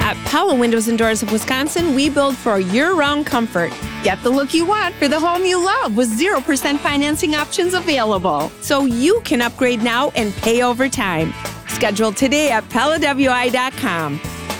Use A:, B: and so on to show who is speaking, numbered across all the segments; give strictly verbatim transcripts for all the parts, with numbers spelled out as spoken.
A: At Pella Windows and Doors of Wisconsin, we build for year-round comfort. Get the look you want for the home you love with zero percent financing options available. So you can upgrade now and pay over time. Schedule today at Pella W I dot com.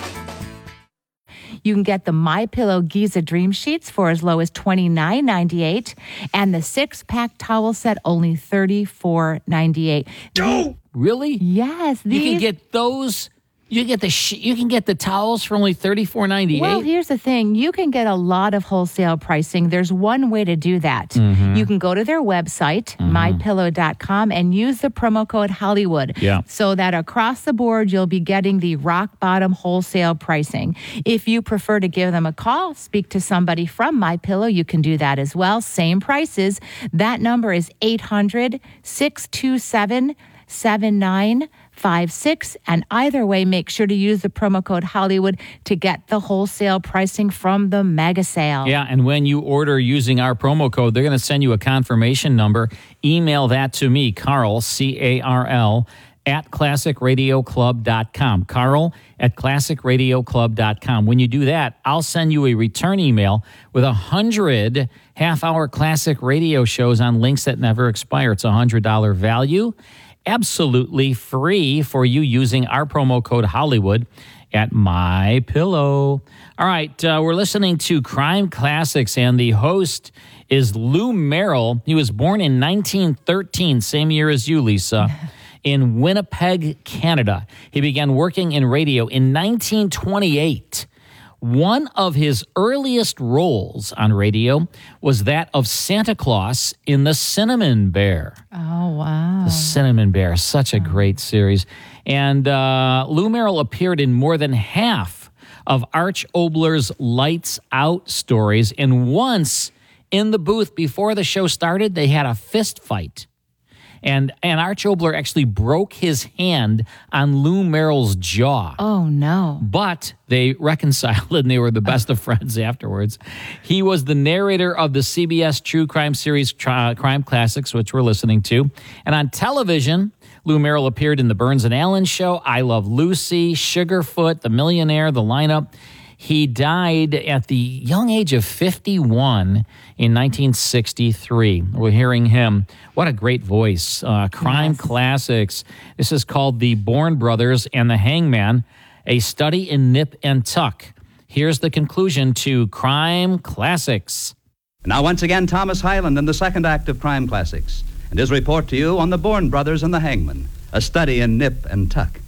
B: You can get the MyPillow Giza Dream Sheets for as low as twenty-nine ninety-eight, and the six-pack towel set only thirty-four ninety-eight.
C: Oh, really?
B: Yes, these...
C: You can get those. You can get the sh- you can get the towels for only thirty-four ninety-eight.
B: Well, here's the thing. You can get a lot of wholesale pricing. There's one way to do that.
C: Mm-hmm.
B: You can go to their website, mm-hmm. my pillow dot com, and use the promo code Hollywood.
C: Yeah.
B: So that across the board, you'll be getting the rock bottom wholesale pricing. If you prefer to give them a call, speak to somebody from MyPillow, you can do that as well. Same prices. That number is eight hundred, six two seven, seven nine five six, and either way, make sure to use the promo code Hollywood to get the wholesale pricing from the mega sale.
C: Yeah, and when you order using our promo code, they're going to send you a confirmation number. Email that to me, Carl, C A R L, at classic radio club dot com. Carl at classic radio club dot com. When you do that, I'll send you a return email with a hundred half-hour classic radio shows on links that never expire. It's a one hundred dollars value. Absolutely free for you using our promo code Hollywood at MyPillow. All right, uh, we're listening to Crime Classics, and the host is Lou Merrill. He was born in nineteen thirteen, same year as you, Lisa, in Winnipeg, Canada. He began working in radio in nineteen twenty-eight. One of his earliest roles on radio was that of Santa Claus in The Cinnamon Bear.
B: Oh, wow.
C: The Cinnamon Bear, such a great series. And uh, Lou Merrill appeared in more than half of Arch Obler's Lights Out stories. And once in the booth before the show started, they had a fist fight. And, and Arch Obler actually broke his hand on Lou Merrill's jaw.
B: Oh, no.
C: But they reconciled and they were the best of friends afterwards. He was the narrator of the C B S True Crime series Tri- Crime Classics, which we're listening to. And on television, Lou Merrill appeared in The Burns and Allen Show, I Love Lucy, Sugarfoot, The Millionaire, The Lineup. He died at the young age of fifty-one in nineteen sixty-three. We're hearing him. What a great voice. Uh, Crime yes. Classics. This is called The Bourne Brothers and the Hangman, a study in nip and tuck. Here's the conclusion to Crime Classics.
D: Now, once again, Thomas Hyland in the second act of Crime Classics, and his report to you on The Bourne Brothers and the Hangman, a study in nip and tuck.